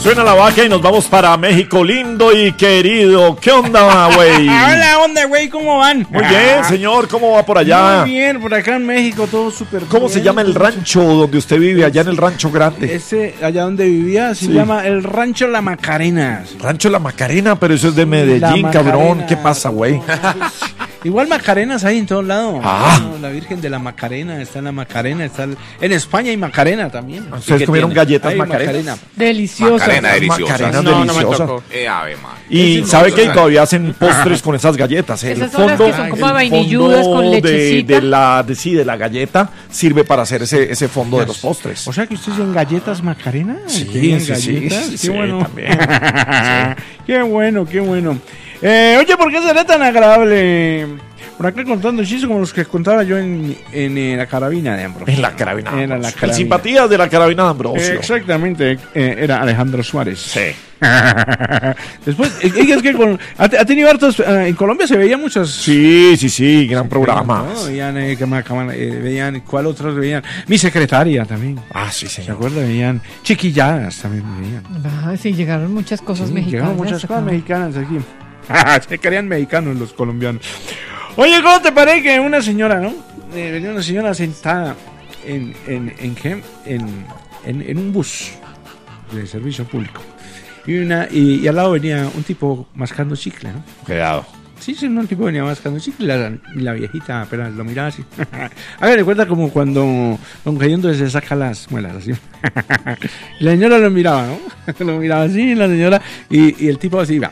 Suena la vaca y nos vamos para México, lindo y querido. ¿Qué onda, güey? Hola, onda, güey, ¿cómo van? Muy bien, señor, ¿cómo va por allá? Muy bien, por acá en México todo súper bien. ¿Cómo se llama el rancho donde usted vive, allá en el Rancho Grande? Ese, allá donde vivía, se llama el Rancho La Macarena. Rancho La Macarena, pero eso es de Medellín, cabrón. ¿Qué pasa, güey? Igual Macarenas hay en todos lados. Ah. No, la Virgen de la Macarena, está en la Macarena, en España hay Macarena también. ¿Ustedes comieron galletas Hay Macarena? Deliciosa. Macarena No, deliciosa. me tocó. Ave madre. Y sabe que todavía hacen postres con esas galletas. El Esas son las que son como vainilludas con lechecita. de la galleta sirve para hacer ese fondo de los postres. O sea que ustedes en galletas Macarena. Sí, ¿Tenían sí, galletas? sí, Qué sí, bueno. también. Sí. Qué bueno, qué bueno. Oye, ¿por qué será tan agradable? Por acá contando chistes como los que contaba yo en la carabina de Ambrosio. En la carabina. Era la En carabina. simpatías de la carabina de Ambrosio. Exactamente, era Alejandro Suárez. Sí. Después, es que ha tenido hartos. En Colombia se veían muchas. Sí, gran programa. ¿No? Veían, ¿cuál otros veían? Mi secretaria también. Ah, sí, ¿Se señor. acuerdan? Veían Chiquilladas también veían. Ah, sí, llegaron muchas cosas Sí, mexicanas. llegaron muchas cosas acá. mexicanas aquí. Se creían mexicanos los colombianos. Oye, ¿cómo te parece que una señora, ¿no? Venía una señora sentada en un bus de servicio público. Y al lado venía un tipo mascando chicle, ¿no? Cuidado. Sí, no, el tipo venía mascando chicle y la viejita apenas lo miraba así. A ver, recuerda como cuando Don Cayendo se saca las muelas así. Y la señora lo miraba, ¿no? Lo miraba así, la señora, y el tipo así iba.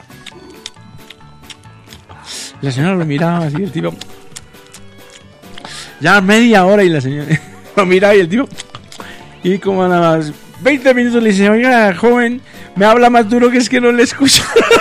La señora lo miraba así, el tipo. Ya media hora y la señora lo miraba y el tipo. Y como a las 20 minutos le dice: oiga, joven, me habla más duro que es que no le escucho.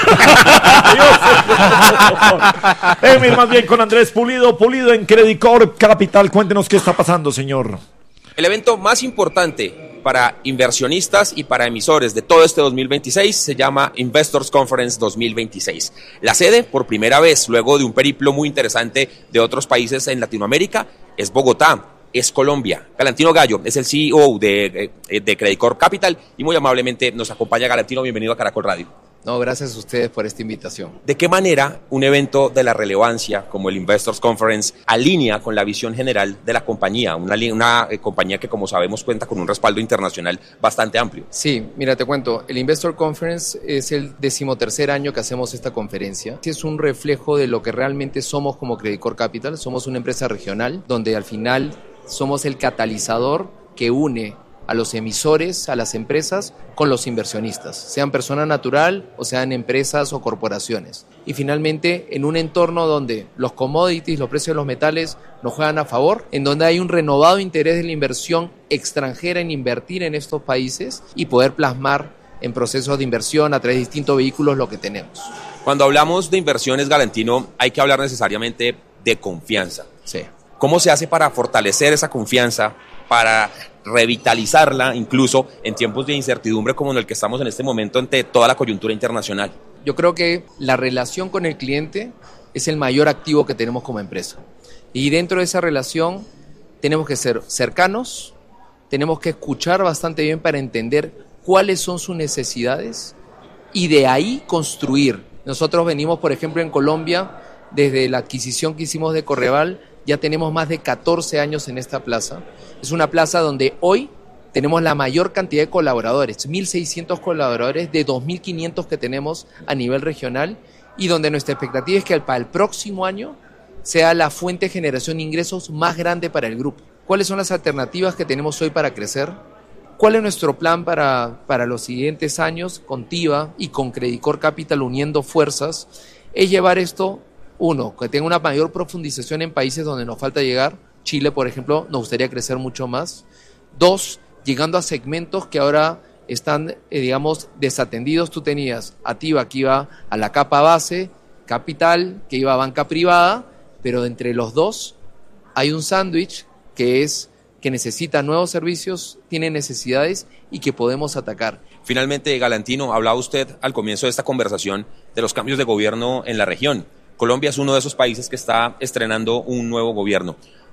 Más bien con Andrés Pulido en Credit Corp Capital. Cuéntenos qué está pasando, señor. El evento más importante para inversionistas y para emisores de todo este 2026 se llama Investors Conference 2026. La sede, por primera vez, luego de un periplo muy interesante de otros países en Latinoamérica, es Bogotá, es Colombia. Galantino Gallo es el CEO de Credit Corp Capital y muy amablemente nos acompaña. Galantino, bienvenido a Caracol Radio. No, gracias a ustedes por esta invitación. ¿De qué manera un evento de la relevancia como el Investors Conference alinea con la visión general de la compañía? Una compañía que, como sabemos, cuenta con un respaldo internacional bastante amplio. Sí, mira, te cuento, el Investor Conference es el 13º año que hacemos esta conferencia. Es un reflejo de lo que realmente somos como Credit Corp Capital. Somos una empresa regional donde al final somos el catalizador que une a los emisores, a las empresas, con los inversionistas, sean persona natural o sean empresas o corporaciones. Y finalmente, en un entorno donde los commodities, los precios de los metales nos juegan a favor, en donde hay un renovado interés de la inversión extranjera en invertir en estos países y poder plasmar en procesos de inversión a través de distintos vehículos lo que tenemos. Cuando hablamos de inversiones, Galantino, hay que hablar necesariamente de confianza. Sí. ¿Cómo se hace para fortalecer esa confianza, para revitalizarla incluso en tiempos de incertidumbre como en el que estamos en este momento ante toda la coyuntura internacional? Yo creo que la relación con el cliente es el mayor activo que tenemos como empresa. Y dentro de esa relación tenemos que ser cercanos, tenemos que escuchar bastante bien para entender cuáles son sus necesidades y de ahí construir. Nosotros venimos, por ejemplo, en Colombia, desde la adquisición que hicimos de Correval, ya tenemos más de 14 años en esta plaza. Es una plaza donde hoy tenemos la mayor cantidad de colaboradores, 1.600 colaboradores de 2.500 que tenemos a nivel regional y donde nuestra expectativa es que para el próximo año sea la fuente de generación de ingresos más grande para el grupo. ¿Cuáles son las alternativas que tenemos hoy para crecer? ¿Cuál es nuestro plan para los siguientes años con TIVA y con Credit Corp Capital uniendo fuerzas? Es llevar esto, uno, que tenga una mayor profundización en países donde nos falta llegar. Chile, por ejemplo, nos gustaría crecer mucho más. Dos, llegando a segmentos que ahora están, desatendidos. Tú tenías a TIVA que iba a la capa base, Capital que iba a banca privada, pero entre los dos hay un sándwich que necesita nuevos servicios, tiene necesidades y que podemos atacar. Finalmente, Galantino, hablaba usted al comienzo de esta conversación de los cambios de gobierno en la región. Colombia es uno de esos países que está estrenando un nuevo gobierno.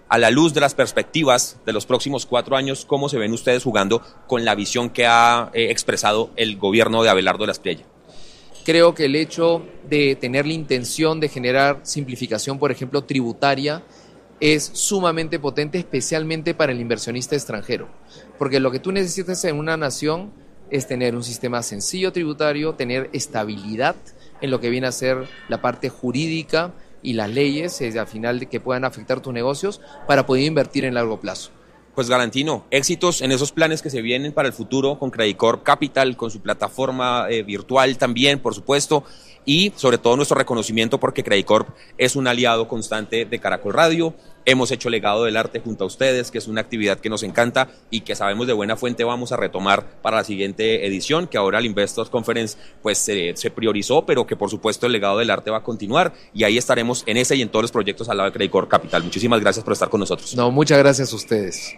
a la luz de las perspectivas de los próximos 4 años, ¿cómo se ven ustedes jugando con la visión que ha expresado el gobierno de Abelardo de la Espriella? Creo que el hecho de tener la intención de generar simplificación, por ejemplo, tributaria, es sumamente potente, especialmente para el inversionista extranjero. Porque lo que tú necesitas en una nación es tener un sistema sencillo tributario, tener estabilidad en lo que viene a ser la parte jurídica y las leyes, al final, que puedan afectar tus negocios para poder invertir en largo plazo. Pues Galantino, éxitos en esos planes que se vienen para el futuro con Credicorp Capital, con su plataforma virtual también, por supuesto, y sobre todo nuestro reconocimiento porque Credicorp es un aliado constante de Caracol Radio. Hemos hecho Legado del Arte junto a ustedes, que es una actividad que nos encanta y que sabemos de buena fuente vamos a retomar para la siguiente edición, que ahora el Investors Conference pues se priorizó, pero que por supuesto el Legado del Arte va a continuar y ahí estaremos en ese y en todos los proyectos al lado de Credicorp Capital. Muchísimas gracias por estar con nosotros. No, muchas gracias a ustedes.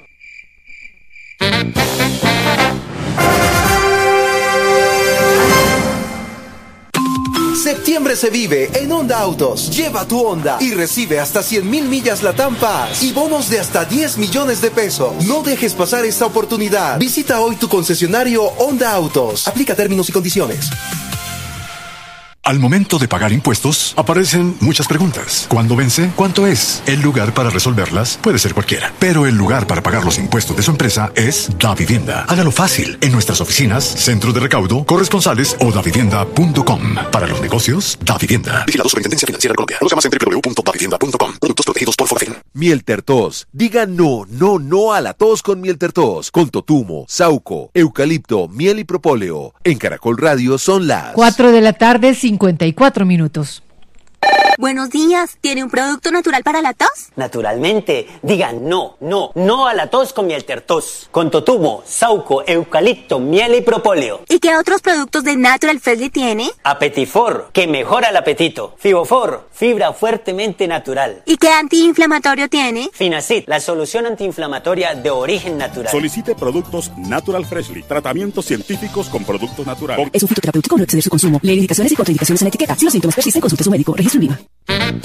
Septiembre se vive en Honda Autos. Lleva tu Honda y recibe hasta 100,000 millas Latam Pass y bonos de hasta 10 millones de pesos. No dejes pasar esta oportunidad. Visita hoy tu concesionario Honda Autos. Aplica términos y condiciones. Al momento de pagar impuestos, aparecen muchas preguntas. ¿Cuándo vence? ¿Cuánto es? El lugar para resolverlas puede ser cualquiera, pero el lugar para pagar los impuestos de su empresa es Davivienda. Hágalo fácil en nuestras oficinas, centros de recaudo, corresponsales o davivienda.com. Para los negocios, Davivienda. Vigilado Superintendencia Financiera de Colombia. Conozca más en www.davivienda.com. Productos protegidos por Fogafín. Miel Tertos. Diga no, no, no a la tos con Miel Tertos. Con totumo, sauco, eucalipto, miel y propóleo. En Caracol Radio son las 4 de la tarde, 54 minutos. Buenos días, ¿tiene un producto natural para la tos? Naturalmente, digan no, no, no a la tos con Miel Tertos. Con totumo, sauco, eucalipto, miel y propóleo. ¿Y qué otros productos de Natural Freshly tiene? Apetifor, que mejora el apetito. Fibofor, fibra fuertemente natural. ¿Y qué antiinflamatorio tiene? Finacid, la solución antiinflamatoria de origen natural. Solicite productos Natural Freshly, tratamientos científicos con productos naturales. Es un fitoterapéutico, no exceder su consumo. Lee indicaciones y contraindicaciones en la etiqueta. Si los síntomas persisten, consulte a su médico. Registro en Viva.